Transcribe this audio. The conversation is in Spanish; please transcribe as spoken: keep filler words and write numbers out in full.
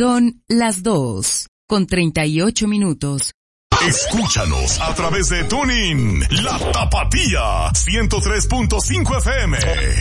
Son las dos, con treinta y ocho minutos. Escúchanos a través de TuneIn, La Tapatía, ciento tres punto cinco F M.